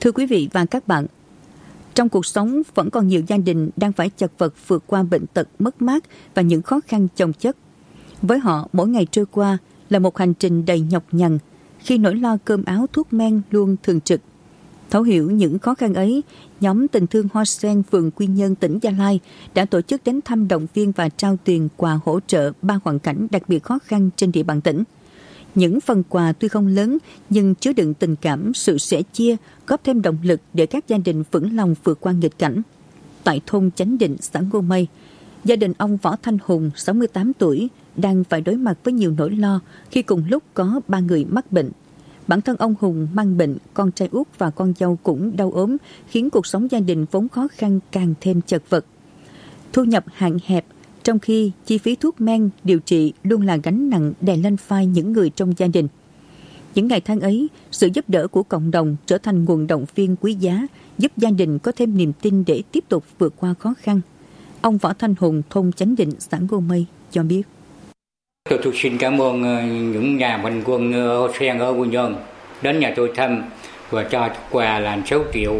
Thưa quý vị và các bạn, trong cuộc sống vẫn còn nhiều gia đình đang phải chật vật vượt qua bệnh tật, mất mát và những khó khăn chồng chất. Với họ, mỗi ngày trôi qua là một hành trình đầy nhọc nhằn khi nỗi lo cơm áo thuốc men luôn thường trực. Thấu hiểu những khó khăn ấy, nhóm Tình Thương Hoa Sen phường Quy Nhơn, tỉnh Gia Lai đã tổ chức đến thăm, động viên và trao tiền quà hỗ trợ 3 hoàn cảnh đặc biệt khó khăn trên địa bàn tỉnh. Những phần quà tuy không lớn nhưng chứa đựng tình cảm, sự sẻ chia, góp thêm động lực để các gia đình vững lòng vượt qua nghịch cảnh. Tại thôn Chánh Định, xã Ngô Mây, gia đình ông Võ Thanh Hùng, 68 tuổi, đang phải đối mặt với nhiều nỗi lo khi cùng lúc có 3 người mắc bệnh. Bản thân ông Hùng mang bệnh, con trai út và con dâu cũng đau ốm, khiến cuộc sống gia đình vốn khó khăn càng thêm chật vật. Thu nhập hạn hẹp, trong khi chi phí thuốc men, điều trị luôn là gánh nặng đè lên vai những người trong gia đình. Những ngày tháng ấy, sự giúp đỡ của cộng đồng trở thành nguồn động viên quý giá, giúp gia đình có thêm niềm tin để tiếp tục vượt qua khó khăn. Ông Võ Thanh Hùng, thôn Chánh Định, xã Ngô Mây cho biết. Tôi xin cảm ơn những nhà mạnh quân Hoa Sen ở Quy Nhơn đến nhà tôi thăm và cho quà là 6 triệu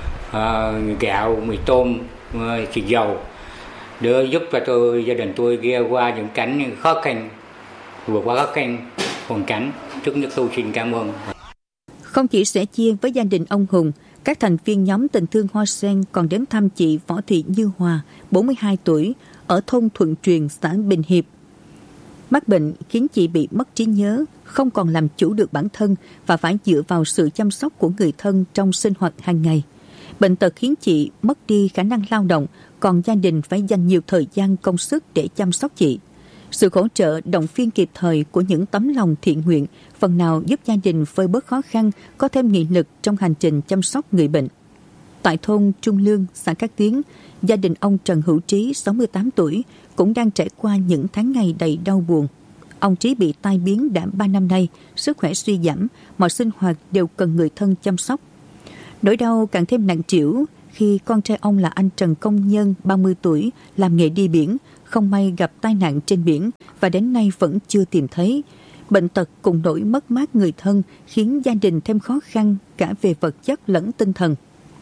gạo, mì tôm, xì dầu để giúp cho gia đình tôi ghe qua những cảnh khó khăn, vượt qua khó khăn hoàn cảnh. Trước nhất tôi xin cảm ơn. Không chỉ sẻ chia với gia đình ông Hùng, các thành viên nhóm Tình Thương Hoa Sen còn đến thăm chị Võ Thị Như Hòa, 42 tuổi, ở thôn Thuận Truyền, xã Bình Hiệp. Mắc bệnh khiến chị bị mất trí nhớ, không còn làm chủ được bản thân và phải dựa vào sự chăm sóc của người thân trong sinh hoạt hàng ngày. Bệnh tật khiến chị mất đi khả năng lao động, còn gia đình phải dành nhiều thời gian công sức để chăm sóc chị. Sự hỗ trợ, động viên kịp thời của những tấm lòng thiện nguyện phần nào giúp gia đình vơi bớt khó khăn, có thêm nghị lực trong hành trình chăm sóc người bệnh. Tại thôn Trung Lương, xã Cát Tiến, gia đình ông Trần Hữu Trí, 68 tuổi, cũng đang trải qua những tháng ngày đầy đau buồn. Ông Trí bị tai biến đã 3 năm nay, sức khỏe suy giảm, mọi sinh hoạt đều cần người thân chăm sóc. Nỗi đau càng thêm nặng trĩu khi con trai ông là anh Trần Công Nhân, 30 tuổi, làm nghề đi biển, không may gặp tai nạn trên biển và đến nay vẫn chưa tìm thấy. Bệnh tật cùng nỗi mất mát người thân khiến gia đình thêm khó khăn cả về vật chất lẫn tinh thần.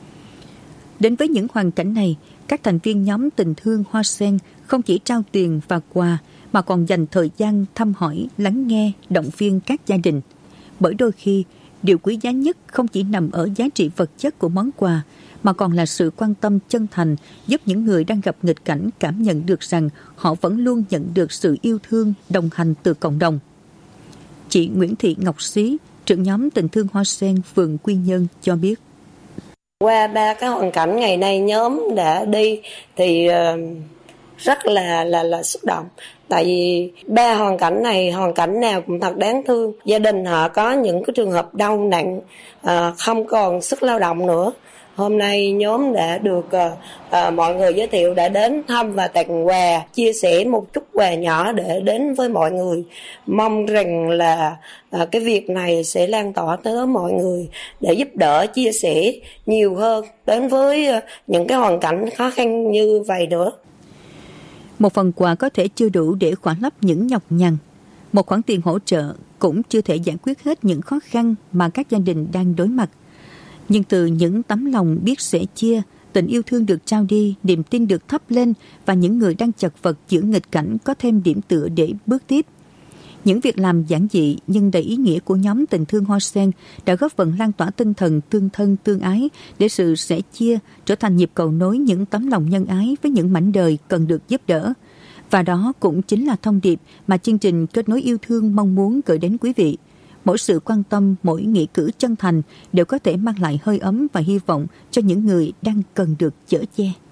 Đến với những hoàn cảnh này, các thành viên nhóm Tình Thương Hoa Sen không chỉ trao tiền và quà mà còn dành thời gian thăm hỏi, lắng nghe, động viên các gia đình. Bởi đôi khi, điều quý giá nhất không chỉ nằm ở giá trị vật chất của món quà, mà còn là sự quan tâm chân thành giúp những người đang gặp nghịch cảnh cảm nhận được rằng họ vẫn luôn nhận được sự yêu thương, đồng hành từ cộng đồng. Chị Nguyễn Thị Ngọc Xí, trưởng nhóm Tình Thương Hoa Sen phường Quy Nhơn cho biết. Qua 3 cái hoàn cảnh ngày nay nhóm đã đi thì rất là xúc động. Tại vì 3 hoàn cảnh này, hoàn cảnh nào cũng thật đáng thương. Gia đình họ có những cái trường hợp đau nặng, không còn sức lao động nữa. Hôm nay nhóm đã được mọi người giới thiệu đã đến thăm và tặng quà, chia sẻ một chút quà nhỏ để đến với mọi người. Mong rằng là cái việc này sẽ lan tỏa tới mọi người để giúp đỡ, chia sẻ nhiều hơn đến với những cái hoàn cảnh khó khăn như vậy nữa. Một phần quà có thể chưa đủ để khỏa lấp những nhọc nhằn. Một khoản tiền hỗ trợ cũng chưa thể giải quyết hết những khó khăn mà các gia đình đang đối mặt. Nhưng từ những tấm lòng biết sẻ chia, tình yêu thương được trao đi, niềm tin được thắp lên và những người đang chật vật giữa nghịch cảnh có thêm điểm tựa để bước tiếp. Những việc làm giản dị nhưng đầy ý nghĩa của nhóm Tình Thương Hoa Sen đã góp phần lan tỏa tinh thần tương thân tương ái để sự sẻ chia trở thành nhịp cầu nối những tấm lòng nhân ái với những mảnh đời cần được giúp đỡ. Và đó cũng chính là thông điệp mà chương trình Kết nối yêu thương mong muốn gửi đến quý vị. Mỗi sự quan tâm, mỗi nghĩa cử chân thành đều có thể mang lại hơi ấm và hy vọng cho những người đang cần được chở che.